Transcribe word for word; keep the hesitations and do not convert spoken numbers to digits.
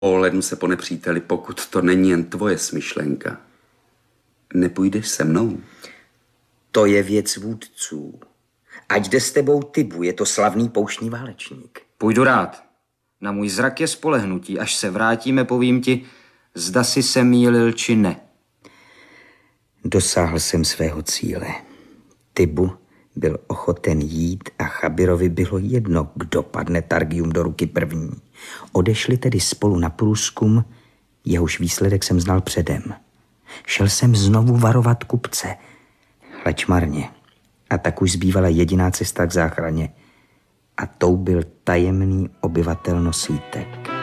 Ohlédnu se po nepříteli, pokud to není jen tvoje smyšlenka. Nepůjdeš se mnou? To je věc vůdců. Ať jde s tebou Tibu, je to slavný pouštní válečník. Půjdu rád. Na můj zrak je spolehnutí. Až se vrátíme, povím ti, zda si se mýlil, či ne. Dosáhl jsem svého cíle. Tibu byl ochoten jít a Chabirovi bylo jedno, kdo padne Targium do ruky první. Odešli tedy spolu na průzkum, jehož výsledek jsem znal předem. Šel jsem znovu varovat kupce, leč marně. A tak už zbývala jediná cesta k záchraně. A tou byl tajemný obyvatel Nosítek.